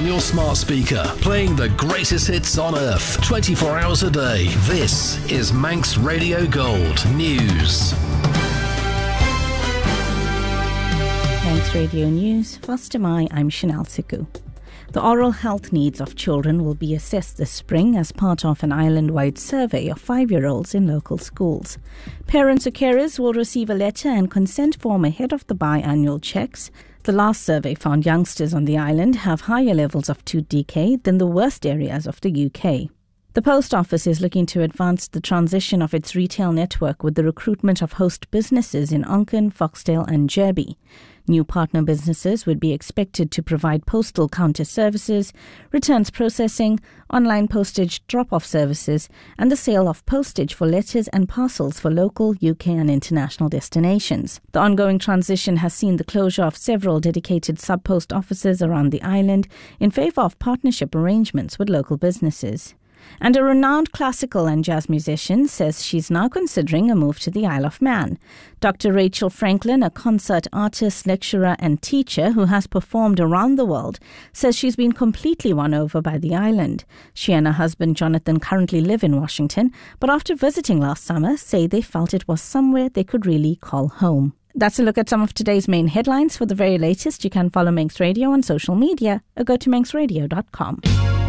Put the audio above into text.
your smart speaker, playing the greatest hits on earth, 24 hours a day. This is Manx Radio Gold News. Manx Radio News. First to I'm Chanel Siku. The oral health needs of children will be assessed this spring as part of an island-wide survey of 5-year-olds in local schools. Parents or carers will receive a letter and consent form ahead of the biannual checks. The last survey found youngsters on the island have higher levels of tooth decay than the worst areas of the UK. The Post Office is looking to advance the transition of its retail network with the recruitment of host businesses in Onken, Foxdale and Derby. New partner businesses would be expected to provide postal counter services, returns processing, online postage drop-off services, and the sale of postage for letters and parcels for local, UK and international destinations. The ongoing transition has seen the closure of several dedicated sub-post offices around the island in favour of partnership arrangements with local businesses. And a renowned classical and jazz musician says she's now considering a move to the Isle of Man. Dr. Rachel Franklin, a concert artist, lecturer and teacher who has performed around the world, says she's been completely won over by the island. She and her husband Jonathan currently live in Washington, but after visiting last summer, say they felt it was somewhere they could really call home. That's a look at some of today's main headlines. For the very latest, you can follow Manx Radio on social media or go to manxradio.com.